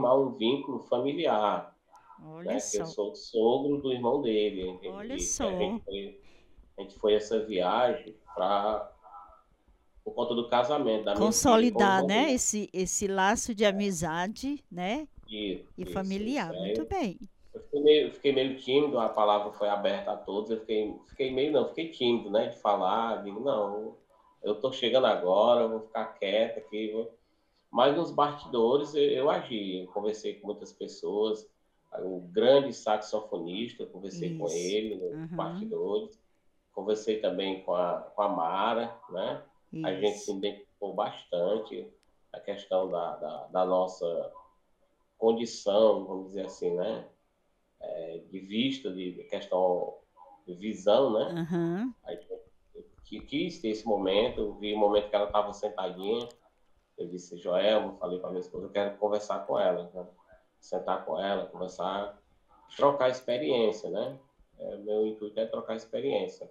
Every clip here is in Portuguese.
reafirmar um vínculo familiar, Olha né? Que eu só, sou sogro do irmão dele, olha que só. a gente foi essa viagem por conta do casamento da minha filha com o Consolidar, irmão né, dele. esse laço de amizade, né, e Isso. familiar. Muito bem. Eu fiquei meio tímido, a palavra foi aberta a todos, fiquei tímido, né, de falar, digo, não, eu estou chegando agora, eu vou ficar quieto aqui, mas nos bastidores eu agi, eu conversei com muitas pessoas, o grande saxofonista, eu conversei com Isso. ele nos Uhum. bastidores, conversei também com a Mara, né, a gente se Isso. identificou bastante, a questão da nossa condição, vamos dizer assim, né, de vista, de questão de visão, né? Aham. Aí eu quis ter esse momento, eu vi o momento que ela estava sentadinha, eu disse, Joelma, falei para minha esposa, eu quero conversar com ela, né? Sentar com ela, conversar, trocar experiência, né? Meu intuito é trocar experiência.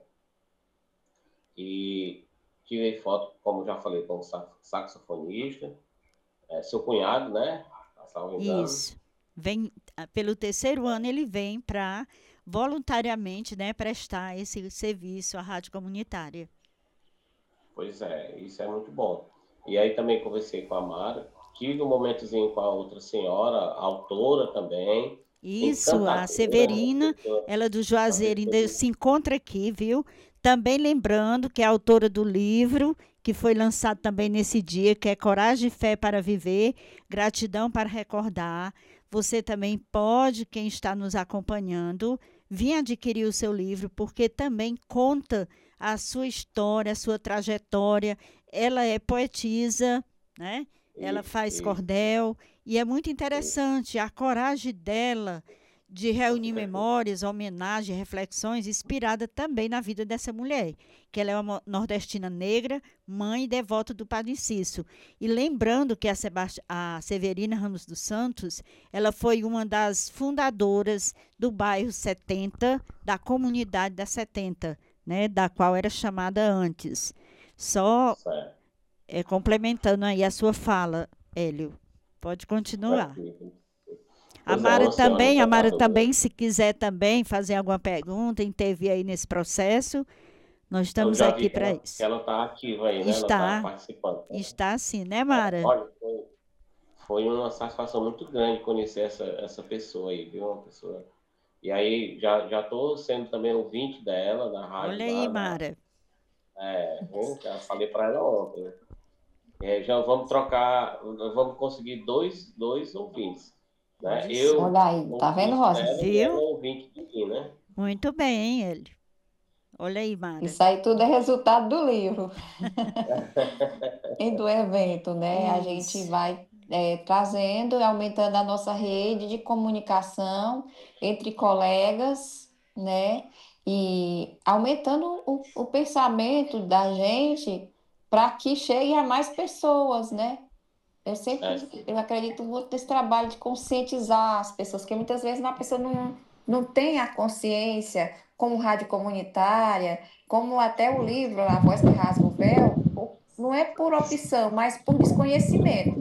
E tirei foto, como já falei, com o saxofonista, seu cunhado, né? Salvo engano. Isso. Vem, pelo terceiro ano ele vem para voluntariamente, né, prestar esse serviço à rádio comunitária. Pois é, isso é muito bom. E aí também conversei com a Mara, tive um momentozinho com a outra senhora, autora também, Isso, a encantadora, Severina, ela do uma Juazeiro pessoa ainda de... se encontra aqui, viu? Também lembrando que é autora do livro, que foi lançado também nesse dia, que é Coragem e Fé para Viver, Gratidão para Recordar. Você também pode, quem está nos acompanhando, vir adquirir o seu livro, porque também conta a sua história, a sua trajetória. Ela é poetisa, né? Ela faz Isso, cordel, e é muito isso. interessante a coragem dela de reunir memórias, homenagem, reflexões, inspirada também na vida dessa mulher, que ela é uma nordestina negra, mãe e devota do Padre Cício. E lembrando que a Severina Ramos dos Santos, ela foi uma das fundadoras do bairro 70, da comunidade da 70, né, da qual era chamada antes. Só Certo. complementando aí a sua fala, Hélio, pode continuar. Tranquilo. Pois é, uma senhora A Mara encantadora. também, se quiser também fazer alguma pergunta, intervir aí nesse processo, nós Eu estamos já aqui vi para que isso. ela está ativa aí, né? Ela está Está, participando. está sim, né, Mara? Olha, foi uma satisfação muito grande conhecer essa pessoa aí, viu? Uma pessoa. E aí já estou sendo também ouvinte dela, da rádio Olha aí, lá, da, Mara. já falei para ela ontem. Já vamos trocar, vamos conseguir dois ouvintes, né? Olha só. Eu Olha aí, tá vendo, ouvinte Rosa? dela e ela Viu? ouvinte de mim, né? Muito bem, Hélio. Olha aí, Mara. Isso aí tudo é resultado do livro e do evento, né? A gente Isso. vai trazendo e aumentando a nossa rede de comunicação entre colegas, né? E aumentando o pensamento da gente para que chegue a mais pessoas, né? É, Eu acredito muito nesse trabalho de conscientizar as pessoas, porque muitas vezes uma pessoa não tem a consciência, como rádio comunitária, como até o livro A Voz que Rasga o Véu, não é por opção, mas por desconhecimento.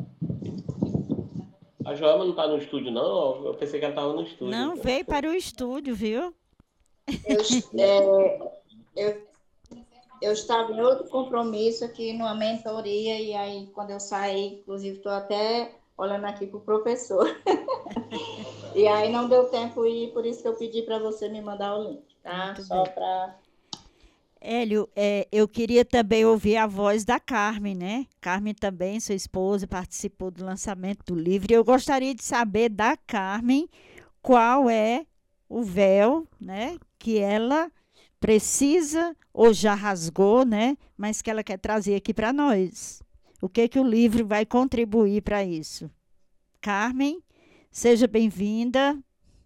a Joelma não está no estúdio, não? Eu pensei que ela estava no estúdio. Não veio para o estúdio, viu? Eu, é, eu, eu estava em outro compromisso aqui numa mentoria, e aí, quando eu saí, inclusive, estou até olhando aqui para o professor. E aí não deu tempo e por isso que eu pedi para você me mandar o link, tá? Muito Só bem. para. Hélio, eu queria também ouvir a voz da Carmen, né? Carmen também, sua esposa, participou do lançamento do livro. E eu gostaria de saber da Carmen qual é o véu, né? Que ela precisa ou já rasgou, né? Mas que ela quer trazer aqui para nós. O que que o livro vai contribuir para isso? Carmen, seja bem-vinda.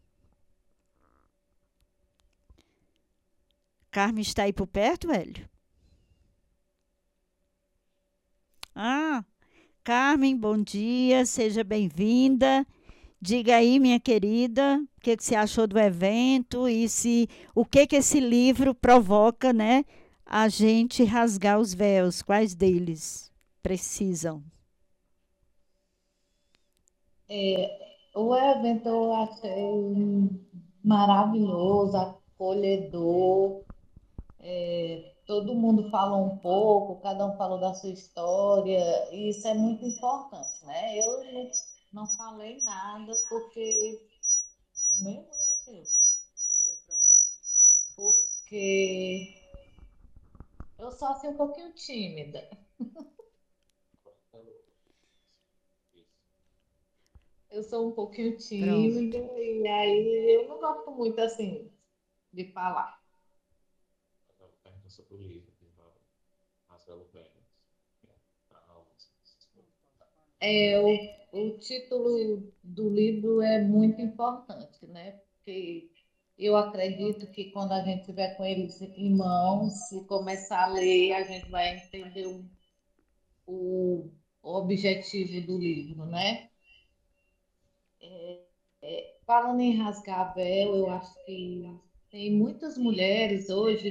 Carmen está aí por perto, Hélio? Ah, Carmen, bom dia, seja bem-vinda. Diga aí, minha querida, o que que você achou do evento e se o que que esse livro provoca, né? A gente rasgar os véus, quais deles precisam? O evento eu achei maravilhoso, acolhedor. Todo mundo falou um pouco, cada um falou da sua história, e isso é muito importante, né? Eu não falei nada porque, meu Deus, porque eu sou assim um pouquinho tímida. Eu sou um pouquinho tímida Pronto. e aí eu não gosto muito assim de falar. Pergunta sobre o livro, Rasgando Velas. É, o título do livro é muito importante, né? Porque eu acredito que quando a gente tiver com eles em mãos e começar a ler, a gente vai entender o objetivo do livro, né? Falando em rasgar véu, eu acho que tem muitas mulheres hoje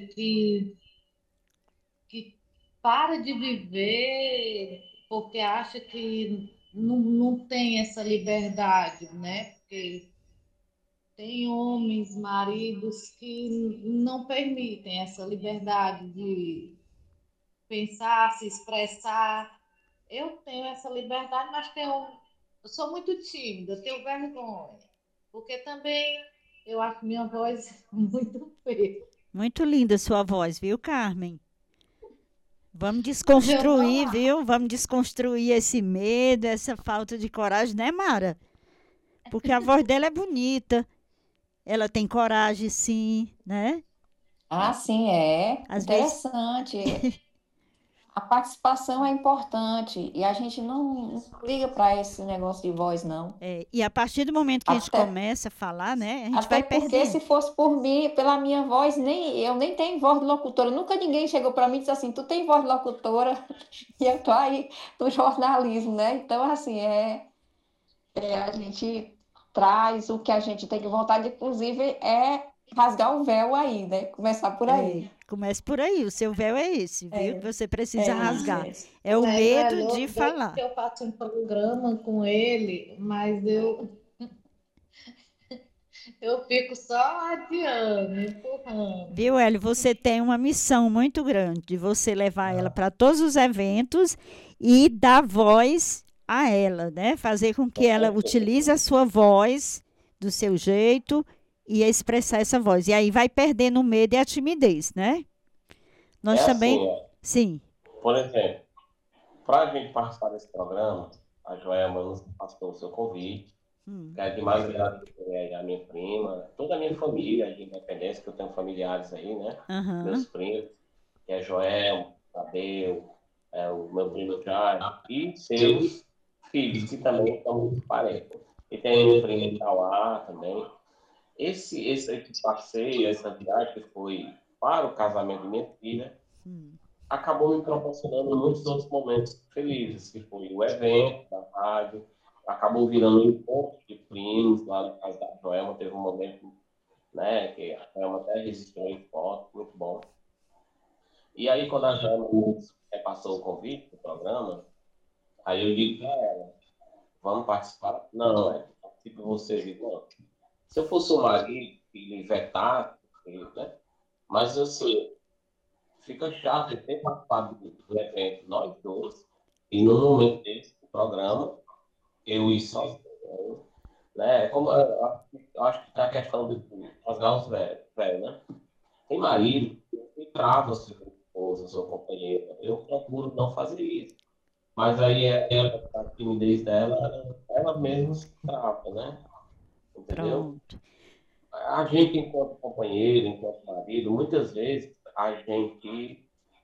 que para de viver porque acha que não tem essa liberdade, né? Porque tem homens, maridos que não permitem essa liberdade de pensar, se expressar. Eu tenho essa liberdade, mas eu sou muito tímida, tenho vergonha, porque também eu acho minha voz muito feia. Muito linda sua voz, viu, Carmen? Vamos Mas eu não desconstruir, viu? Vamos desconstruir esse medo, essa falta de coragem, né, Mara? Porque a voz dela é bonita, ela tem coragem, sim, né? Ah, sim, é Às vezes, interessante. A participação é importante e a gente não liga para esse negócio de voz, não. e a partir do momento que a gente Até, começa a falar, né, a gente até vai porque perdendo. se fosse por mim, pela minha voz, eu nem tenho voz de locutora. Nunca ninguém chegou para mim e disse assim, tu tem voz de locutora e eu tô aí no jornalismo, né? Então, assim, a gente traz o que a gente tem que vontade, inclusive, é rasgar o véu aí, né? Começar por aí. Comece por aí, o seu véu é esse, viu? Que você precisa É isso, rasgar. é isso. É o Lego é medo de doido falar. que eu faço um programa com ele, mas eu fico só adiando, empurrando. Viu, Hélio? Você tem uma missão muito grande de você levar ela para todos os eventos e dar voz a ela, né? Fazer com que ela utilize a sua voz do seu jeito e expressar essa voz. E aí vai perdendo o medo e a timidez, né? É Nós assim, também, sim. por exemplo, para a gente participar desse programa, a Joelma nos passou o seu convite. Hum, Quero demais agradecer aí a minha prima, toda a minha família de Independência, que eu tenho familiares aí, né? Meus aham, primos, que é Joel, Tadeu, o meu primo Jair, e seus filhos, que também são muito parentes. E tem a minha prima em Tauá também. Esse passeio, essa viagem que foi para o casamento de minha filha, hum, acabou me proporcionando muitos outros momentos felizes, que foi o evento da rádio, acabou virando um encontro de primos lá na casa da Joelma, teve um momento, né, que a Joelma até registrou em foto, muito bom. E aí, quando a Joelma nos repassou o convite do programa, aí eu digo para ela, vamos participar? Não, participe você, digo, não. Se eu fosse o marido que lhe vetasse, né, mas assim, fica chato de ter participado do evento, nós dois, e no momento desse do programa, eu ir sozinho, né? Como eu acho que tá a questão de rasgar os velhos, né? Tem marido que trava sua esposa, sua companheira. Eu procuro não fazer isso. Mas aí a timidez dela, ela mesma se trava, né? Entendeu? pronto. A gente, enquanto companheiro, enquanto marido, muitas vezes a gente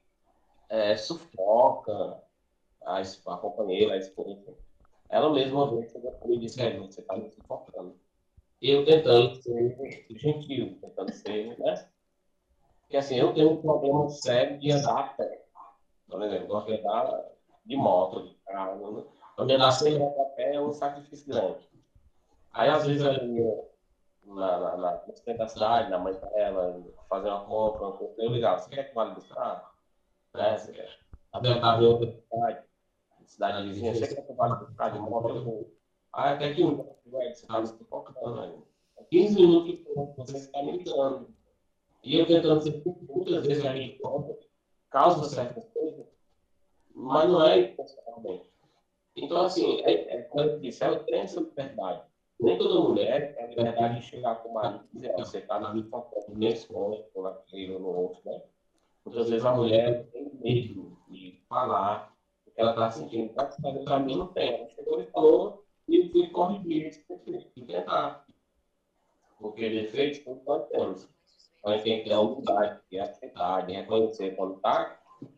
sufoca a companheira, a esposa. Ela mesma uma vez chegou comigo e disse, você está me sufocando. E eu tentando ser gentil, tentando ser, né? Porque assim, eu tenho um problema sério de andar a pé. Por exemplo, eu gosto de andar de moto, de carro. Né? Então, de andar 100 metros a pé é um sacrifício grande. Aí, às vezes, eu ia no centro da cidade, na mãe dela, fazer uma compra, eu ligava, você quer que vá lhe buscar? Né? Você quer? Até eu estava em outra cidade vizinha, você quer que eu vá lhe buscar de moto? Eu vou. Aí até que você está me sufocando ainda. 15 minutos que você está me ligando. E eu tentando ser muitas vezes a gente conta, causa certas coisas, mas não é intencionalmente. Então, assim, como eu disse, eu tenho essa liberdade. Nem toda mulher tem a liberdade de chegar com o marido e dizer, ó, você está na minha conta, nesse ponto, ou naquele ou no outro, né? Muitas vezes a mulher tem medo de falar o que ela está sentindo. Mas a mim não tem. Ela chegou e falou e eu fui corrigir esse defeito. E tentar. Porque defeitos todos nós temos. Mas tem que ter a humildade, ter a aceitar, de reconhecer quando está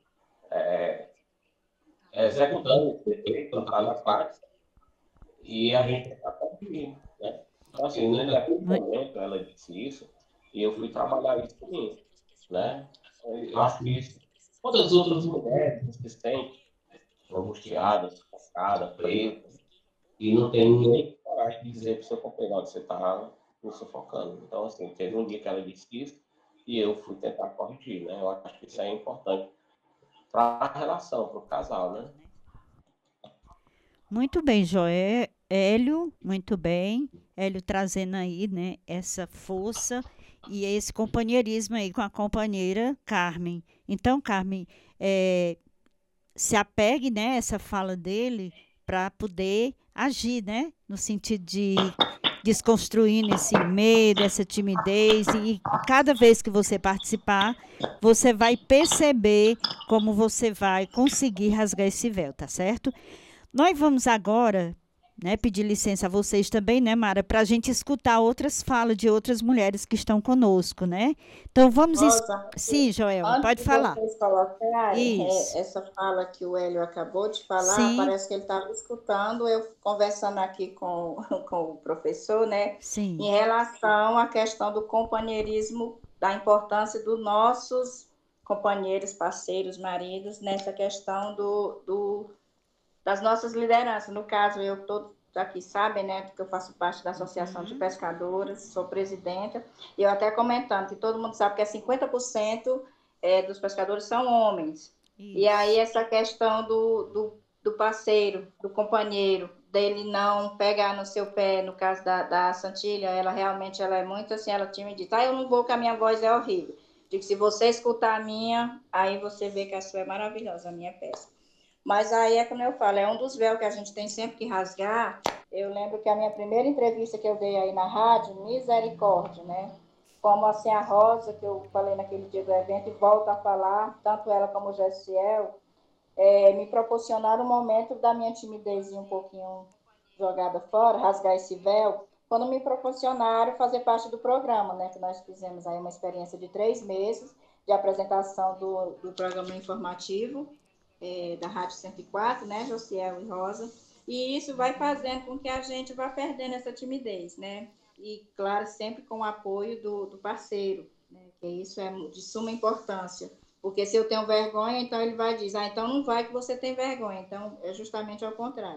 executando esse defeito, quando está na prática, e a gente está corrigindo, né? Então, assim, naquele momento ela disse isso, e eu fui trabalhar isso comigo, né? Eu acho que isso, quantas outras mulheres que se sentem angustiadas, sufocadas, presas, e não tem nem coragem de dizer para o seu companheiro, "Olha, você está me sufocando." Então, assim, teve um dia que ela disse isso, e eu fui tentar corrigir, né? Eu acho que isso é importante para a relação, para o casal, né? Muito bem, Joé. Hélio, muito bem. Hélio trazendo aí, né, essa força e esse companheirismo aí com a companheira Carmen. Então, Carmen, se apegue, né, essa fala dele para poder agir, né, no sentido de desconstruindo esse medo, essa timidez e cada vez que você participar, você vai perceber como você vai conseguir rasgar esse véu, tá certo? Nós vamos agora, né, pedir licença a vocês também, né, Mara, para a gente escutar outras falas de outras mulheres que estão conosco, né? Então vamos. Rosa, Sim, Joelma, antes pode de falar. vocês colocarem Isso. essa fala que o Hélio acabou de falar, Sim, parece que ele estava escutando eu conversando aqui com, com o professor, né, sim. em relação à questão do companheirismo, da importância dos nossos companheiros, parceiros, maridos, nessa questão das nossas lideranças. No caso, eu todos aqui sabem, né, porque eu faço parte da Associação de Pescadoras, sou presidenta, e eu até comentando que todo mundo sabe que 50% dos pescadores são homens. E aí Isso. essa questão do parceiro, do companheiro, dele não pegar no seu pé, no caso da Santilha, ela realmente ela é muito assim, ela tinha me dito, eu não vou, que a minha voz é horrível. Digo, se você escutar a minha, aí você vê que a sua é maravilhosa, a minha é péssima. Mas aí é como eu falo, é um dos véus que a gente tem sempre que rasgar. Eu lembro que a minha primeira entrevista que eu dei aí na rádio, misericórdia, né? Como assim a Rosa, que eu falei naquele dia do evento, e volto a falar, tanto ela como o Gessiel, me proporcionaram um momento da minha timidez um pouquinho jogada fora, rasgar esse véu, quando me proporcionaram fazer parte do programa, né? Que nós fizemos aí uma experiência de 3 meses de apresentação do programa informativo da Rádio 104, né, Josiel e Rosa, e isso vai fazendo com que a gente vá perdendo essa timidez, né, e claro, sempre com o apoio do parceiro, né, que isso é de suma importância, porque se eu tenho vergonha, então ele vai dizer, então não vai que você tem vergonha, então é justamente ao contrário,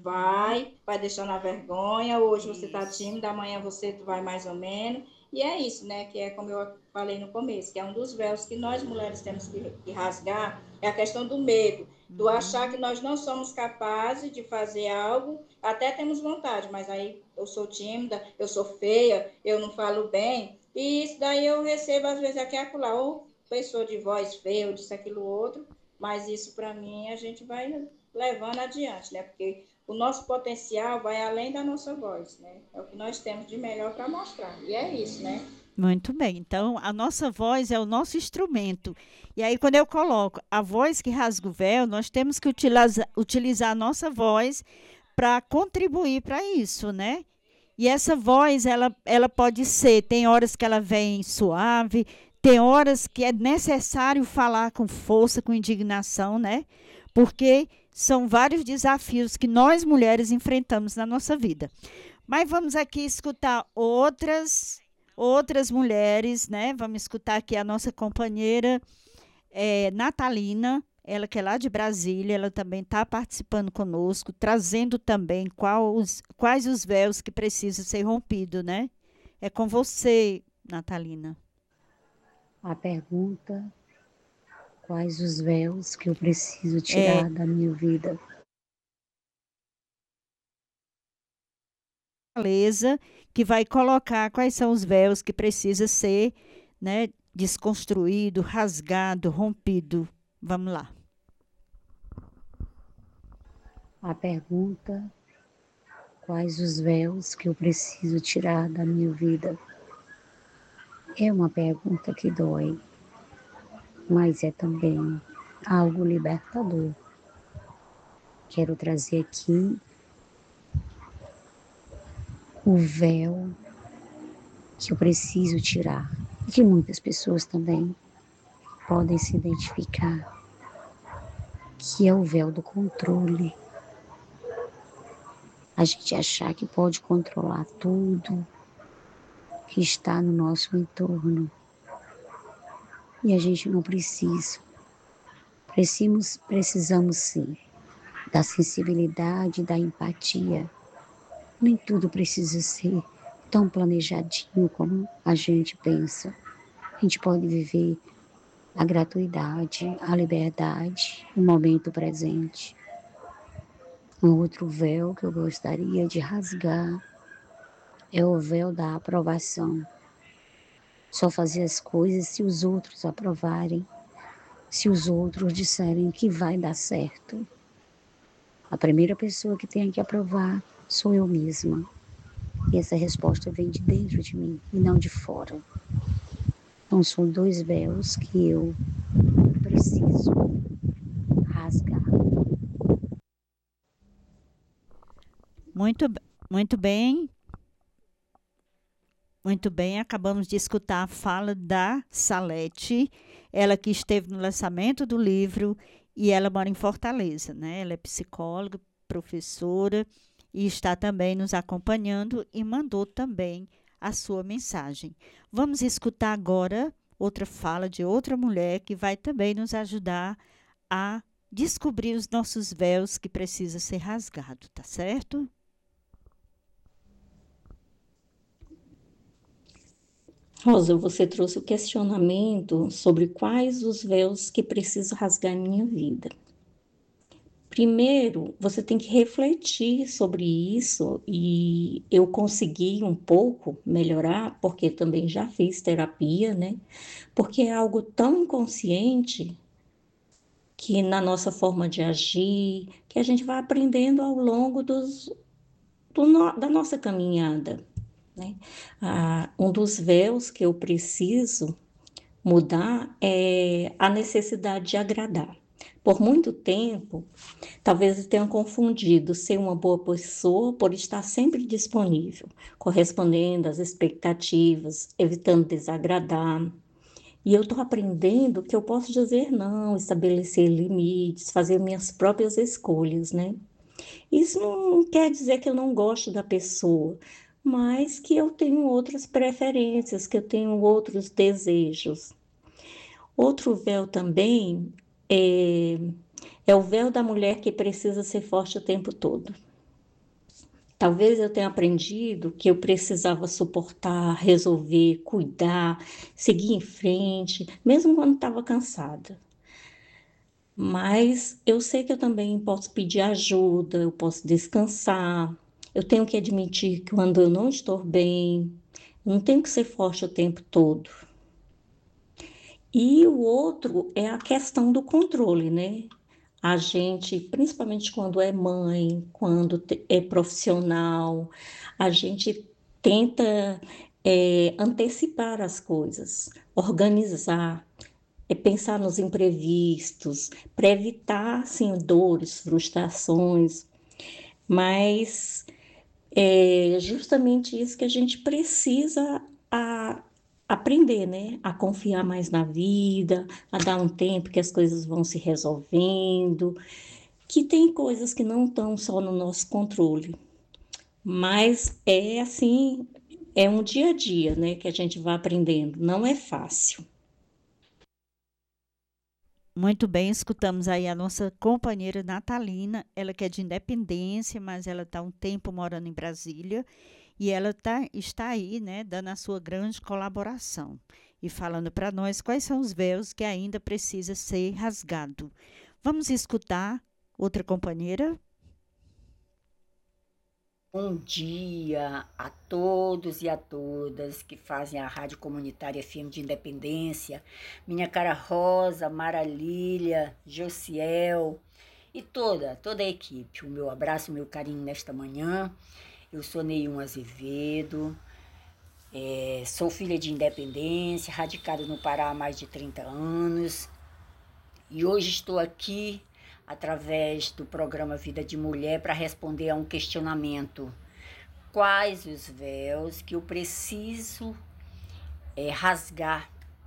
vai deixando a vergonha, hoje você está tímida, amanhã você vai mais ou menos, e é isso, né, que é como eu falei no começo, que é um dos véus que nós mulheres temos que rasgar, é a questão do medo, do achar que nós não somos capazes de fazer algo, até temos vontade, mas aí eu sou tímida, eu sou feia, eu não falo bem, e isso daí eu recebo às vezes aqui e acolá, ou pessoa de voz feia, ou disso, aquilo, outro, mas isso para mim a gente vai levando adiante, né, porque o nosso potencial vai além da nossa voz, né, é o que nós temos de melhor para mostrar, e é isso, né. Muito bem. Então, a nossa voz é o nosso instrumento. E aí, quando eu coloco a voz que rasga o véu, nós temos que utilizar a nossa voz para contribuir para isso, né? E essa voz, ela pode ser, tem horas que ela vem suave, tem horas que é necessário falar com força, com indignação, né? Porque são vários desafios que nós mulheres enfrentamos na nossa vida. Mas vamos aqui escutar outras mulheres, né? Vamos escutar aqui a nossa companheira Natalina, ela que é lá de Brasília, ela também está participando conosco, trazendo também quais os véus que precisam ser rompidos, né? É com você, Natalina. A pergunta: quais os véus que eu preciso É, tirar da minha vida? Fortaleza, que vai colocar quais são os véus que precisa ser, né, desconstruído, rasgado, rompido. Vamos lá. A pergunta: quais os véus que eu preciso tirar da minha vida? É uma pergunta que dói, mas é também algo libertador. Quero trazer aqui o véu que eu preciso tirar e que muitas pessoas também podem se identificar, que é o véu do controle. A gente achar que pode controlar tudo que está no nosso entorno. E a gente não precisa. Precisamos sim da sensibilidade, da empatia. Nem tudo precisa ser tão planejadinho como a gente pensa. A gente pode viver a gratuidade, a liberdade, o momento presente. Um outro véu que eu gostaria de rasgar é o véu da aprovação. Só fazer as coisas se os outros aprovarem, se os outros disserem que vai dar certo. A primeira pessoa que tem que aprovar sou eu mesma. E essa resposta vem de dentro de mim e não de fora. Então são dois véus que eu preciso rasgar. Muito, muito bem. Muito bem, acabamos de escutar a fala da Salete, ela que esteve no lançamento do livro e ela mora em Fortaleza, né? Ela é psicóloga, professora e está também nos acompanhando e mandou também a sua mensagem. Vamos escutar agora outra fala de outra mulher que vai também nos ajudar a descobrir os nossos véus que precisa ser rasgado, tá certo? Rosa, você trouxe o questionamento sobre quais os véus que preciso rasgar em minha vida. Primeiro, você tem que refletir sobre isso e eu consegui um pouco melhorar, porque também já fiz terapia, né? Porque é algo tão inconsciente que na nossa forma de agir, que a gente vai aprendendo ao longo da nossa caminhada, né? Um dos véus que eu preciso mudar é a necessidade de agradar. Por muito tempo, talvez eu tenha confundido ser uma boa pessoa por estar sempre disponível, correspondendo às expectativas, evitando desagradar. E eu estou aprendendo que eu posso dizer não, estabelecer limites, fazer minhas próprias escolhas, né? Isso não quer dizer que eu não gosto da pessoa, mas que eu tenho outras preferências, que eu tenho outros desejos. Outro véu também é o véu da mulher que precisa ser forte o tempo todo. Talvez eu tenha aprendido que eu precisava suportar, resolver, cuidar, seguir em frente, mesmo quando estava cansada. Mas eu sei que eu também posso pedir ajuda, eu posso descansar, eu tenho que admitir que quando eu não estou bem, eu não tenho que ser forte o tempo todo. E o outro é a questão do controle, né? A gente, principalmente quando é mãe, quando é profissional, a gente tenta antecipar as coisas, organizar, pensar nos imprevistos, para evitar assim, dores, frustrações, mas é justamente isso que a gente precisa aprender, né? A confiar mais na vida, a dar um tempo que as coisas vão se resolvendo, que tem coisas que não estão só no nosso controle, mas é assim, é um dia a dia, né, que a gente vai aprendendo, não é fácil. Muito bem, escutamos aí a nossa companheira Natalina, ela que é de Independência, mas ela está um tempo morando em Brasília e ela está aí, né, dando a sua grande colaboração e falando para nós quais são os véus que ainda precisa ser rasgado. Vamos escutar outra companheira? Bom dia a todos e a todas que fazem a Rádio Comunitária FM de Independência, minha cara Rosa, Mara Lília, Josiel e toda a equipe. O meu abraço, o meu carinho nesta manhã. Eu sou Neyum Azevedo, sou filha de Independência, radicada no Pará há mais de 30 anos e hoje estou aqui através do programa Vida de Mulher para responder a um questionamento. Quais os véus que eu preciso rasgar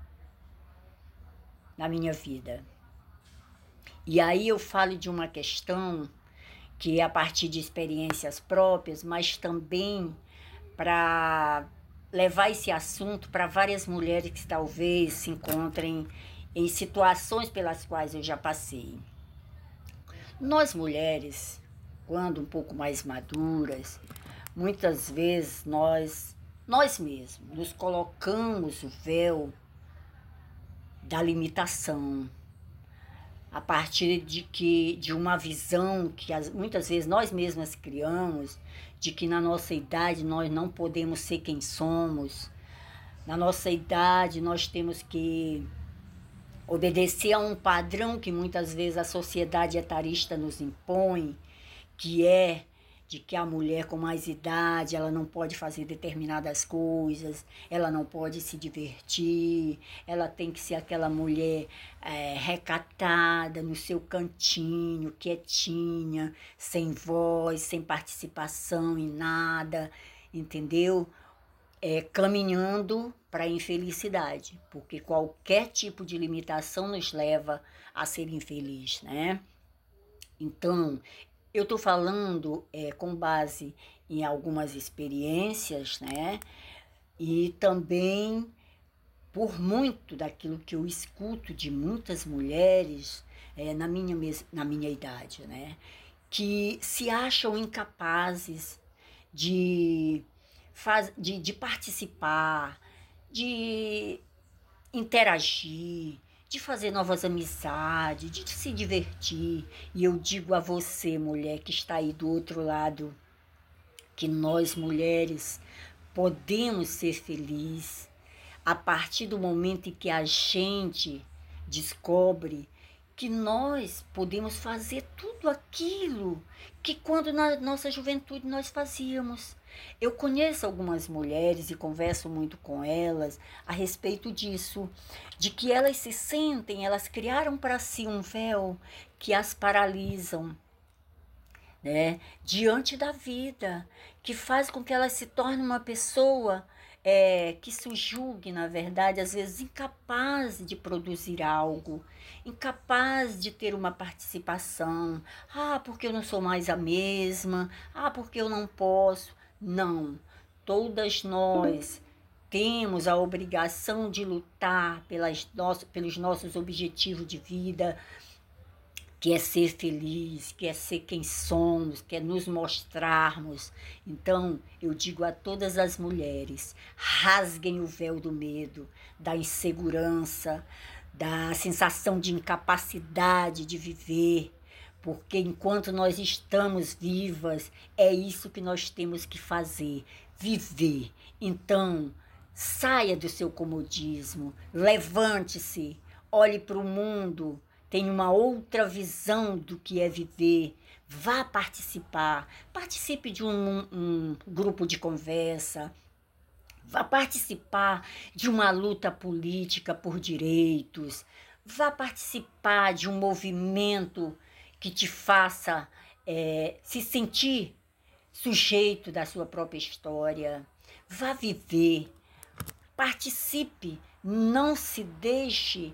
na minha vida? E aí eu falo de uma questão que é a partir de experiências próprias, mas também para levar esse assunto para várias mulheres que talvez se encontrem em situações pelas quais eu já passei. Nós mulheres, quando um pouco mais maduras, muitas vezes nós mesmos nos colocamos o véu da limitação, a partir de uma visão que muitas vezes nós mesmas criamos, de que na nossa idade nós não podemos ser quem somos, na nossa idade nós temos que obedecer a um padrão que muitas vezes a sociedade etarista nos impõe, que é de que a mulher com mais idade, ela não pode fazer determinadas coisas, ela não pode se divertir, ela tem que ser aquela mulher recatada, no seu cantinho, quietinha, sem voz, sem participação em nada, entendeu? Caminhando para a infelicidade, porque qualquer tipo de limitação nos leva a ser infeliz, né? Então, eu estou falando com base em algumas experiências, né? E também por muito daquilo que eu escuto de muitas mulheres na minha idade, né? Que se acham incapazes de participar, de interagir, de fazer novas amizades, de se divertir. E eu digo a você, mulher, que está aí do outro lado, que nós, mulheres, podemos ser felizes a partir do momento em que a gente descobre que nós podemos fazer tudo aquilo que quando na nossa juventude nós fazíamos. Eu conheço algumas mulheres e converso muito com elas a respeito disso, de que elas se sentem, elas criaram para si um véu que as paralisam, né, diante da vida, que faz com que elas se tornem uma pessoa que se julgue, na verdade, às vezes incapaz de produzir algo, incapaz de ter uma participação. Ah, porque eu não sou mais a mesma. Ah, porque eu não posso. Não, todas nós temos a obrigação de lutar pelos nossos objetivos de vida, que é ser feliz, que é ser quem somos, que é nos mostrarmos. Então, eu digo a todas as mulheres, rasguem o véu do medo, da insegurança, da sensação de incapacidade de viver, porque enquanto nós estamos vivas, é isso que nós temos que fazer, viver. Então, saia do seu comodismo, levante-se, olhe para o mundo, tenha uma outra visão do que é viver, vá participar, participe de um grupo de conversa, vá participar de uma luta política por direitos, vá participar de um movimento que te faça se sentir sujeito da sua própria história. Vá viver, participe, não se deixe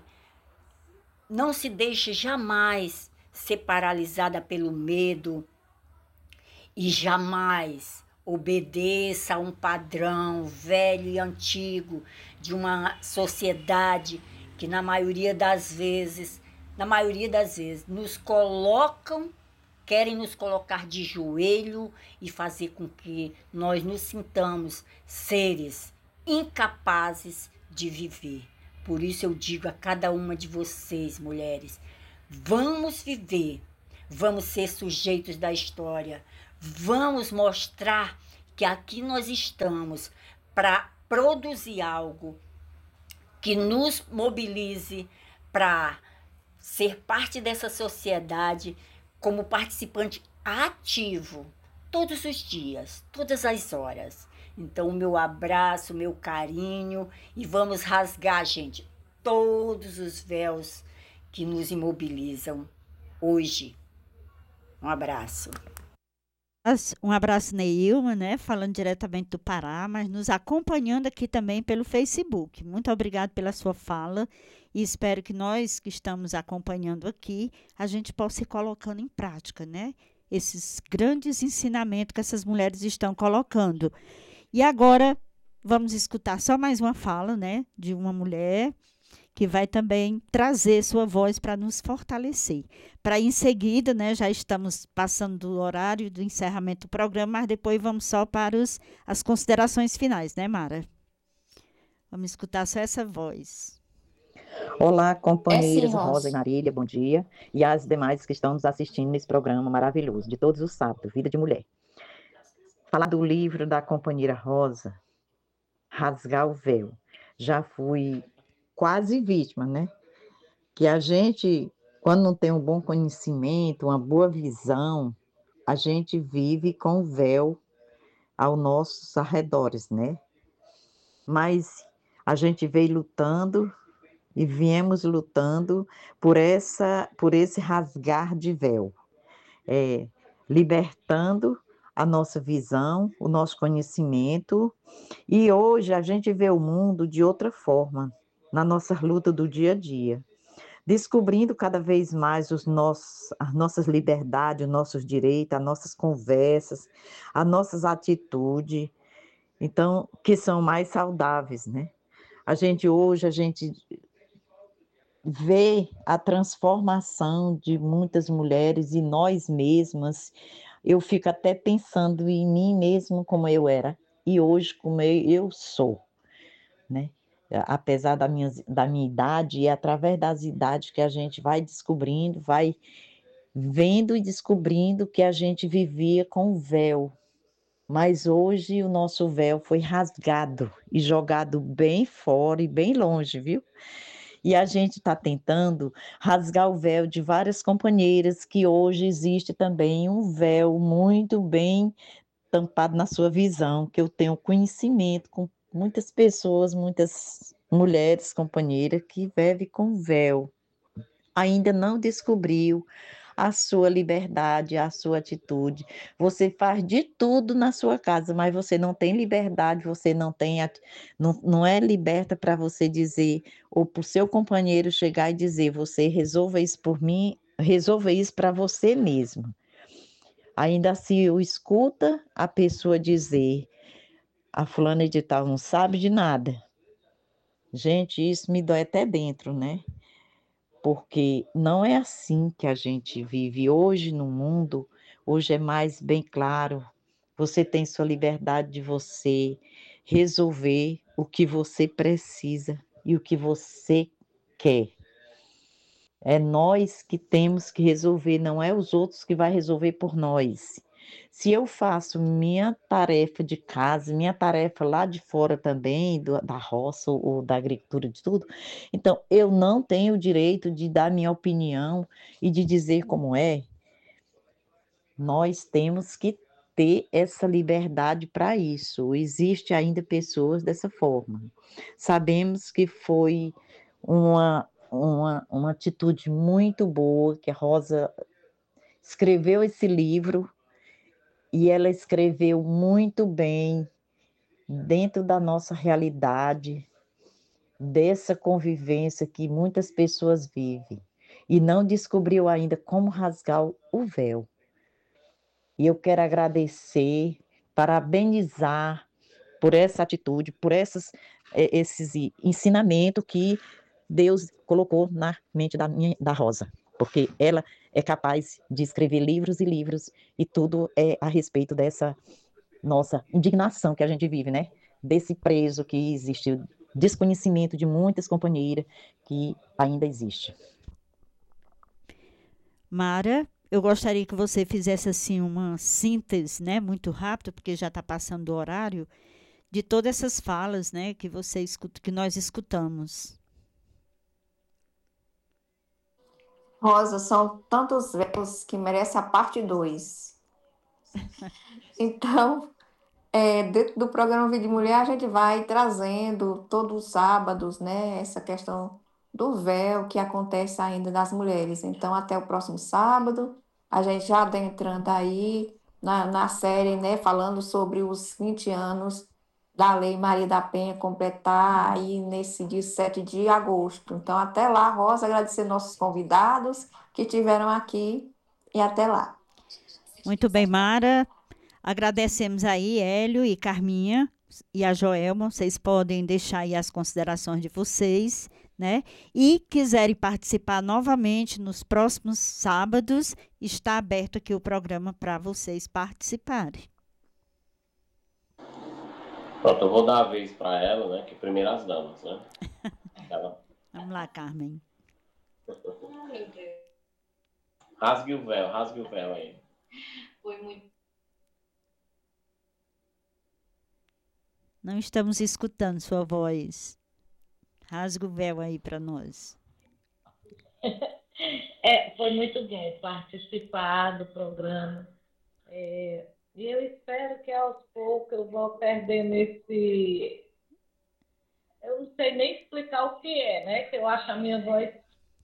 jamais ser paralisada pelo medo e jamais obedeça a um padrão velho e antigo de uma sociedade que na maioria das vezes querem nos colocar de joelho e fazer com que nós nos sintamos seres incapazes de viver. Por isso eu digo a cada uma de vocês, mulheres, vamos viver, vamos ser sujeitos da história, Vamos mostrar que aqui nós estamos para produzir algo que nos mobilize para ser parte dessa sociedade como participante ativo, todos os dias, todas as horas. Então, o meu abraço, o meu carinho, e vamos rasgar, gente, todos os véus que nos imobilizam hoje. Um abraço. Um abraço, Neilma, né? Falando diretamente do Pará, mas nos acompanhando aqui também pelo Facebook. Muito obrigado pela sua fala e espero que nós que estamos acompanhando aqui, a gente possa ir colocando em prática, né? Esses grandes ensinamentos que essas mulheres estão colocando. E agora vamos escutar só mais uma fala, né? De uma mulher que vai também trazer sua voz para nos fortalecer. Para em seguida, né, já estamos passando do horário do encerramento do programa, mas depois vamos só para as considerações finais, né, Mara? Vamos escutar só essa voz. Olá, É sim, companheiras Rosa e Rosa. Marília, bom dia. E às demais que estão nos assistindo nesse programa maravilhoso, de todos os sábados, Vida de Mulher. Falar do livro da companheira Rosa, Rasgar o Véu. Já fui quase vítima, né? Que a gente, quando não tem um bom conhecimento, uma boa visão, a gente vive com o véu aos nossos arredores, né? Mas a gente veio lutando e viemos lutando por esse rasgar de véu, libertando a nossa visão, o nosso conhecimento, e hoje a gente vê o mundo de outra forma, na nossa luta do dia a dia, descobrindo cada vez mais as nossas liberdades, os nossos direitos, as nossas conversas, as nossas atitudes, então, que são mais saudáveis, né? A gente vê a transformação de muitas mulheres e nós mesmas. Eu fico até pensando em mim mesmo como eu era e hoje como eu sou, né? Apesar da minha idade, e através das idades que a gente vai descobrindo, vai vendo e descobrindo que a gente vivia com véu. Mas hoje o nosso véu foi rasgado e jogado bem fora e bem longe, viu? E a gente está tentando rasgar o véu de várias companheiras, que hoje existe também um véu muito bem tampado na sua visão, que eu tenho conhecimento com muitas pessoas, muitas mulheres companheiras que vivem com véu. Ainda não descobriu a sua liberdade, a sua atitude. Você faz de tudo na sua casa, mas você não tem liberdade, você não é liberta para você dizer, ou para o seu companheiro chegar e dizer, você resolva isso por mim, resolva isso para você mesmo. Ainda se o escuta a pessoa dizer, a fulana de tal não sabe de nada. Gente, isso me dói até dentro, né? Porque não é assim que a gente vive hoje no mundo. Hoje é mais bem claro. Você tem sua liberdade de você resolver o que você precisa e o que você quer. É nós que temos que resolver, não é os outros que vai resolver por nós. Se eu faço minha tarefa de casa, minha tarefa lá de fora também, da roça ou da agricultura, de tudo, então eu não tenho o direito de dar minha opinião e de dizer como é. Nós temos que ter essa liberdade para isso. Existe ainda pessoas dessa forma. Sabemos que foi uma atitude muito boa, que a Rosa escreveu esse livro, e ela escreveu muito bem, dentro da nossa realidade, dessa convivência que muitas pessoas vivem, e não descobriu ainda como rasgar o véu. E eu quero agradecer, parabenizar por essa atitude, por esses ensinamentos que Deus colocou na mente da Rosa, porque ela é capaz de escrever livros e livros, e tudo é a respeito dessa nossa indignação que a gente vive, né? Desse preso que existe, o desconhecimento de muitas companheiras que ainda existe. Mara, eu gostaria que você fizesse assim uma síntese, né, muito rápido, porque já está passando do horário, de todas essas falas, né, que você escuta, que nós escutamos. Rosa, são tantos véus que merece a parte 2. Então, dentro do programa Vida de Mulher, a gente vai trazendo todos os sábados, né, essa questão do véu que acontece ainda das mulheres. Então, até o próximo sábado, a gente já adentrando aí na série, né, falando sobre os 20 anos da Lei Maria da Penha completar aí nesse dia 7 de agosto. Então, até lá, Rosa, agradecer nossos convidados que tiveram aqui e até lá. Muito bem, Mara. Agradecemos aí, Hélio e Carminha e a Joelma. Vocês podem deixar aí as considerações de vocês, né? E quiserem participar novamente nos próximos sábados, está aberto aqui o programa para vocês participarem. Pronto, eu vou dar a vez para ela, né? Que primeiro as damas, né? Ela... Vamos lá, Carmen. Rasgue o véu aí. Foi muito. Não estamos escutando sua voz. Rasga o véu aí para nós. Foi muito bom participar do programa. E eu espero que aos poucos eu vou perdendo esse... Eu não sei nem explicar o que é, né? Que eu acho a minha voz...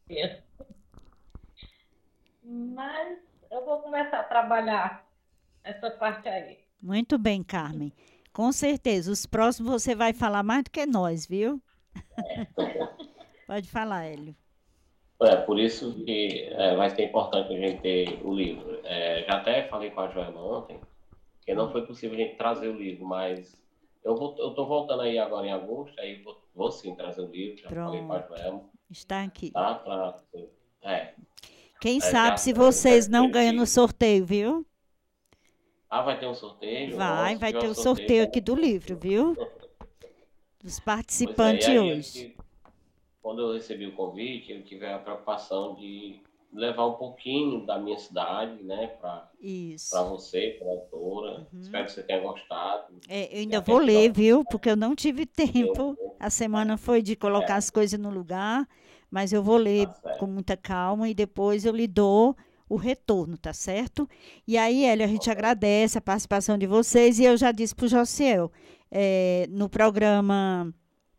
Mas eu vou começar a trabalhar essa parte aí. Muito bem, Carmen. Com certeza. Os próximos você vai falar mais do que nós, viu? Pode falar, Hélio. Por isso que vai ser importante a gente ter o livro. Já até falei com a Joelma ontem, que não foi possível a gente trazer o livro, mas eu estou voltando aí agora em agosto, aí vou sim trazer o livro, já falei com a Joelma. Está aqui. Tá? Quem sabe se vocês não ganham no sorteio, viu? Vai ter um sorteio? Vai ter o sorteio aqui do livro, viu? Dos participantes hoje. Quando eu recebi o convite, eu tive a preocupação de levar um pouquinho da minha cidade, né, para você, para a autora. Espero que você tenha gostado. Eu ainda vou ler, viu? Porque eu não tive tempo. A semana foi de colocar as coisas no lugar, mas eu vou ler com muita calma e depois eu lhe dou o retorno, tá certo? E aí, Hélio, a gente agradece a participação de vocês e eu já disse para o Josiel, no programa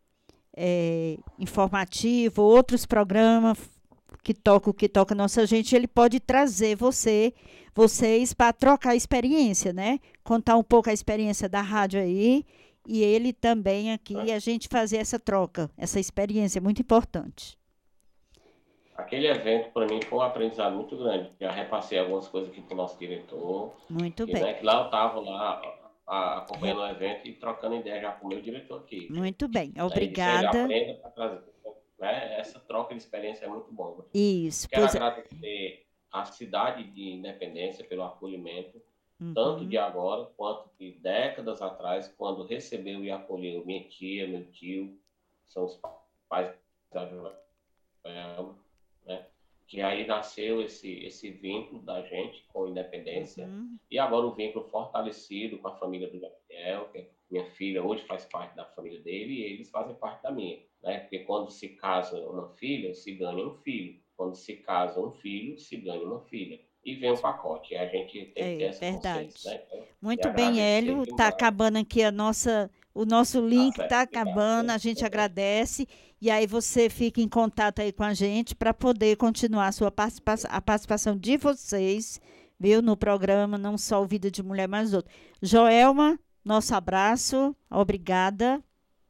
informativo, outros programas que toca nossa gente, ele pode trazer vocês para trocar experiência, né? Contar um pouco a experiência da rádio aí e ele também aqui, a gente fazer essa troca, essa experiência é muito importante. Aquele evento, para mim, foi um aprendizado muito grande. Já repassei algumas coisas aqui para o nosso diretor. Muito bem. Né, que lá eu estava acompanhando o evento e trocando ideia já com o meu diretor aqui. Muito bem, obrigada. Aprenda para trazer, né? Essa troca de experiência é muito boa. Isso. Quero agradecer a cidade de Independência pelo acolhimento, tanto de agora quanto de décadas atrás, quando recebeu e acolheu minha tia, meu tio, são os pais da Joelma, né? Que aí nasceu esse vínculo da gente com a Independência, e agora o vínculo fortalecido com a família do Gabriel, que minha filha hoje faz parte da família dele e eles fazem parte da minha, né? Porque quando se casa uma filha, se ganha um filho. Quando se casa um filho, se ganha uma filha. E vem o pacote, e a gente tem que ter essa consciência, né? Então, muito bem, Hélio, está acabando aqui o nosso link está acabando, a gente agradece. E aí você fica em contato aí com a gente para poder continuar a participação de vocês, viu, no programa, não só o Vida de Mulher, mas outro. Joelma, nosso abraço, obrigada.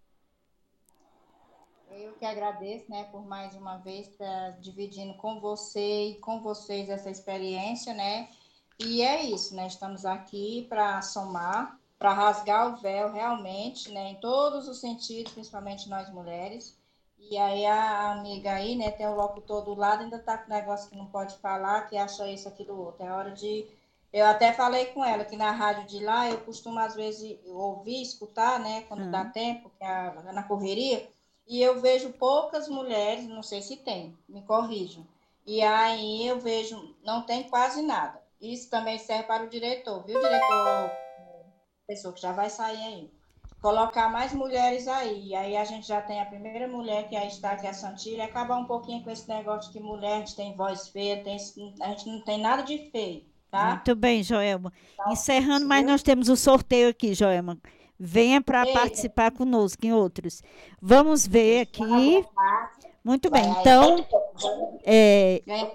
Eu que agradeço, né, por mais uma vez estar dividindo com você e com vocês essa experiência, né? E é isso, né? Estamos aqui para somar, para rasgar o véu realmente, né, em todos os sentidos, principalmente nós mulheres. E aí a amiga aí, né, tem o locutor do lado, ainda tá com negócio que não pode falar, que acha isso, aquilo, outro. É hora de... Eu até falei com ela que na rádio de lá, eu costumo às vezes ouvir, escutar, né, quando dá tempo, que na correria, e eu vejo poucas mulheres, não sei se tem, me corrijam. E aí eu vejo, não tem quase nada. Isso também serve para o diretor, viu, diretor? Pessoa que já vai sair aí. Colocar mais mulheres aí. E aí a gente já tem a primeira mulher que aí está, que é a Santilha. Acabar um pouquinho com esse negócio de que mulher, a gente tem voz feia, a gente não tem nada de feio, tá? Muito bem, Joelma. Então, Encerrando, mas viu? nós temos o sorteio aqui, Joelma. Venha para Eita, participar conosco em outros. Vamos ver aqui. Muito bem, vai aí. então, Ganha-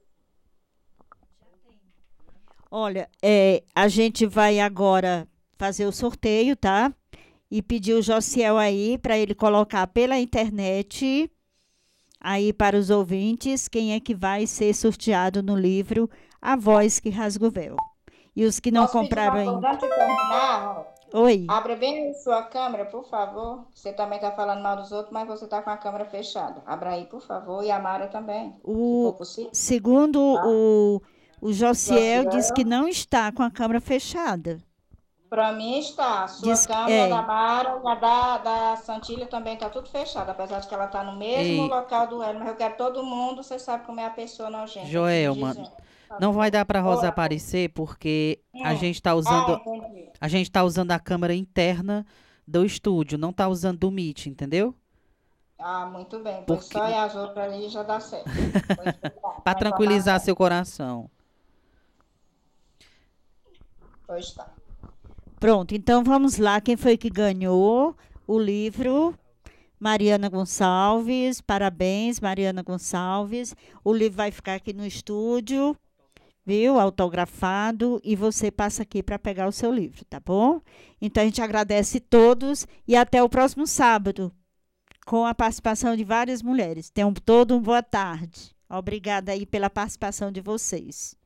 olha, a gente vai agora fazer o sorteio, tá? E pedir o Josiel aí para ele colocar pela internet aí para os ouvintes quem é que vai ser sorteado no livro A Voz que Rasga o Véu. E os que não Posso pedir compraram uma coisa ainda. antes de terminar? Oi. Abra bem a sua câmera, por favor. Você também está falando mal dos outros, mas você está com a câmera fechada. Abra aí, por favor. E a Mara também, se for possível. Segundo Tá? o Josiel, diz Josiel. que não está com a câmera fechada. Para mim está. A sua Diz que câmera, da Mara e a da Santilha também está tudo fechado, apesar de que ela está no mesmo Ei, local do Hélio. Mas eu quero todo mundo, você sabe como é a pessoa nojenta. Joelma, Dizendo. não vai dar para Rosa Oi. aparecer porque a gente está Ah, usando entendi. a gente tá usando a câmera interna do estúdio, não tá usando do Meet, entendeu? Ah, muito bem. Pois Porque só e as outras ali já dá certo. Pois obrigado. para A tranquilizar informação. seu coração. Pois tá. Pronto, então vamos lá. Quem foi que ganhou o livro? Mariana Gonçalves. Parabéns, Mariana Gonçalves. O livro vai ficar aqui no estúdio, viu? Autografado. E você passa aqui para pegar o seu livro, tá bom? Então a gente agradece todos e até o próximo sábado, com a participação de várias mulheres. Tenham todos uma boa tarde. Obrigada aí pela participação de vocês.